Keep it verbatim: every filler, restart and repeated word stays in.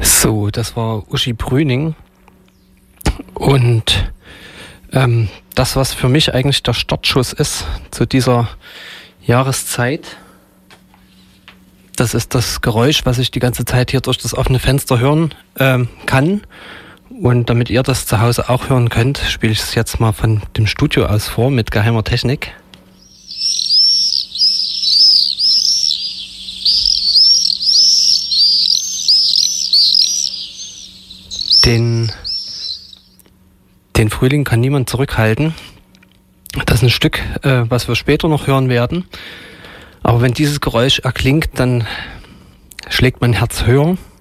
So, das war Uschi Brüning und ähm, das, was für mich eigentlich der Startschuss ist zu dieser Jahreszeit, das ist das Geräusch, was ich die ganze Zeit hier durch das offene Fenster hören ähm, kann. Und damit ihr das zu Hause auch hören könnt, spiele ich es jetzt mal von dem Studio aus vor mit geheimer Technik. Den, den Frühling kann niemand zurückhalten. Das ist ein Stück, äh, was wir später noch hören werden. Aber wenn dieses Geräusch erklingt, dann schlägt mein Herz höher.